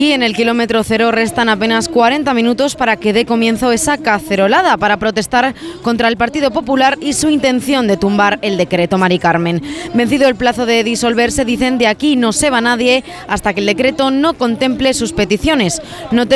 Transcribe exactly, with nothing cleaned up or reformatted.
Y en el kilómetro cero restan apenas cuarenta minutos para que dé comienzo esa cacerolada para protestar contra el Partido Popular y su intención de tumbar el decreto Mari Carmen. Vencido el plazo de disolverse, dicen, de aquí no se va nadie hasta que el decreto no contemple sus peticiones. No te